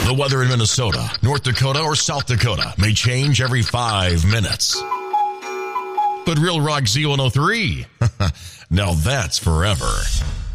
The weather in Minnesota, North Dakota, or South Dakota may change every 5 minutes. But Real Rock Z103, now that's forever.